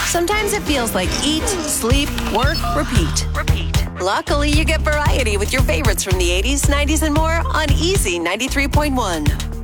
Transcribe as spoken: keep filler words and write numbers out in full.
Sometimes it feels like eat, sleep, work, repeat. Repeat. Luckily, you get variety with your favorites from the eighties, nineties, and more on Easy ninety-three point one.